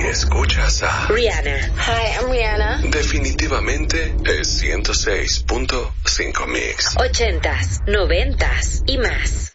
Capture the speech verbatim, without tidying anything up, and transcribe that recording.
escuchas a Rihanna. Hi, I'm Rihanna. Definitivamente es ciento seis punto cinco Mix. Ochentas, noventas y más.